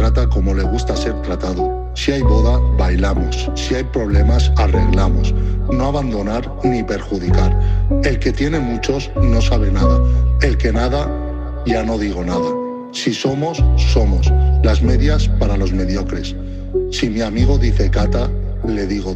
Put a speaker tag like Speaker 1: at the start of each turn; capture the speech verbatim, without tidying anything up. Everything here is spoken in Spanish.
Speaker 1: trata como le gusta ser tratado. Si hay boda, bailamos. Si hay problemas, arreglamos. No abandonar ni perjudicar. El que tiene muchos no sabe nada. El que nada, ya no digo nada. Si somos, somos. Las medias para los mediocres. Si mi amigo dice cata, le digo